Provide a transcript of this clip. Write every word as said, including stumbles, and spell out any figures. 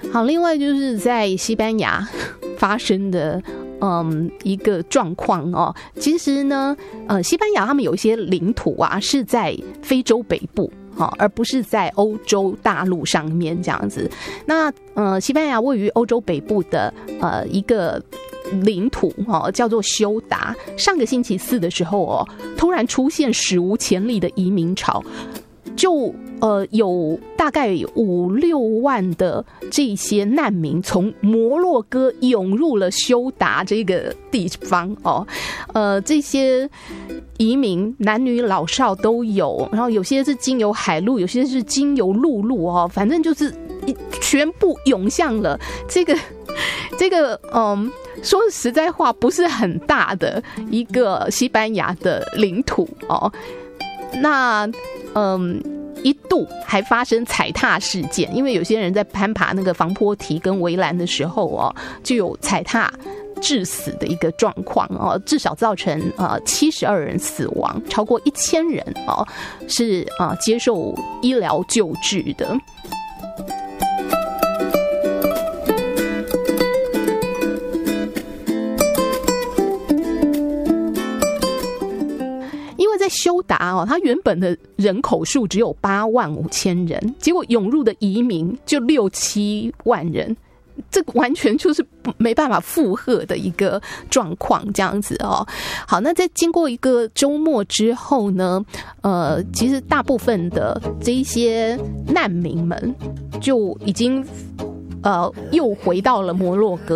好，另外就是在西班牙发生的嗯一个状况哦，其实呢，呃，西班牙他们有一些领土啊是在非洲北部。而不是在欧洲大陆上面这样子。那呃，西班牙位于欧洲北部的呃一个领土哦，叫做休达。上个星期四的时候哦，突然出现史无前例的移民潮，就呃有大概五六万的这些难民从摩洛哥涌入了休达这个地方哦，呃这些移民男女老少都有，然后有些是经由海路，有些是经由陆路哦，反正就是全部涌向了这个这个嗯，说实在话不是很大的一个西班牙的领土哦。那嗯。一度还发生踩踏事件，因为有些人在攀爬那个防坡堤跟围栏的时候哦，就有踩踏致死的一个状况哦，至少造成呃七十二人死亡，超过一千人哦是啊、呃、接受医疗救治的。休达哦，它原本的人口数只有八万五千人，结果涌入的移民就六七万人，这完全就是没办法负荷的一个状况，这样子哦。好，那在经过一个周末之后呢，呃，其实大部分的这一些难民们就已经呃又回到了摩洛哥